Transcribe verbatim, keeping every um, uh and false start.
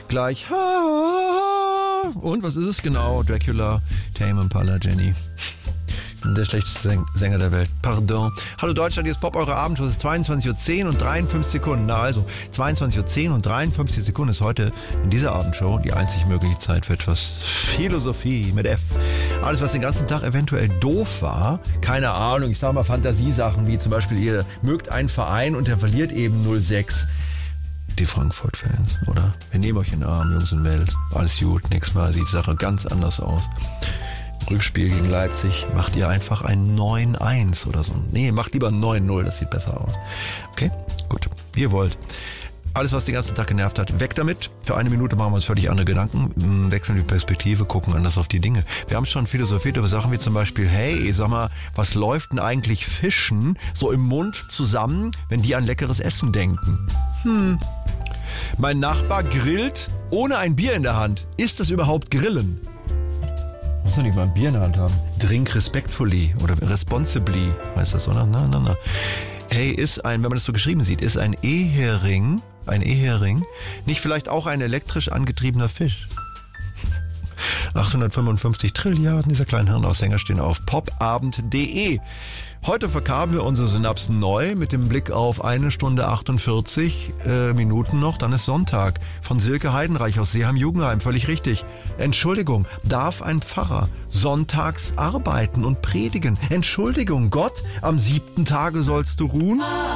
gleich. Und was ist es genau? Dracula, Tame Impala, Jenny. Der schlechteste Säng- Sänger der Welt. Pardon. Hallo Deutschland, hier ist Pop, eure Abendshow. Es ist zweiundzwanzig Uhr zehn und dreiundfünfzig Sekunden. Na also, zweiundzwanzig Uhr zehn und dreiundfünfzig Sekunden ist heute in dieser Abendshow die einzig mögliche Zeit für etwas Philosophie mit F. Alles, was den ganzen Tag eventuell doof war, keine Ahnung, ich sag mal Fantasiesachen, wie zum Beispiel ihr mögt einen Verein und der verliert eben null sechs. Die Frankfurt-Fans, oder? Wir nehmen euch in den Arm, Jungs und Mädels. Alles gut, nächstes Mal sieht die Sache ganz anders aus. Rückspiel gegen Leipzig macht ihr einfach ein neun eins oder so. Nee, macht lieber neun null, das sieht besser aus. Okay, gut, wie ihr wollt. Alles, was den ganzen Tag genervt hat, weg damit. Für eine Minute machen wir uns völlig andere Gedanken, wechseln die Perspektive, gucken anders auf die Dinge. Wir haben schon philosophiert über Sachen wie zum Beispiel, hey, sag mal, was läuft denn eigentlich Fischen so im Mund zusammen, wenn die an leckeres Essen denken? Hm. Mein Nachbar grillt ohne ein Bier in der Hand. Ist das überhaupt Grillen? Muss doch nicht mal ein Bier in der Hand haben. Drink respectfully oder responsibly, heißt das, oder? Na, na, na. Hey, ist ein, wenn man das so geschrieben sieht, ist ein Ehering, ein Ehering, nicht vielleicht auch ein elektrisch angetriebener Fisch? achthundertfünfundfünfzig Trilliarden dieser kleinen Hirnaushänger stehen auf popabend punkt de. Heute verkabeln wir unsere Synapsen neu mit dem Blick auf eine Stunde achtundvierzig äh, Minuten noch. Dann ist Sonntag. Von Silke Heidenreich aus Seeheim-Jugendheim. Völlig richtig. Entschuldigung, darf ein Pfarrer sonntags arbeiten und predigen? Entschuldigung, Gott, am siebten Tage sollst du ruhen?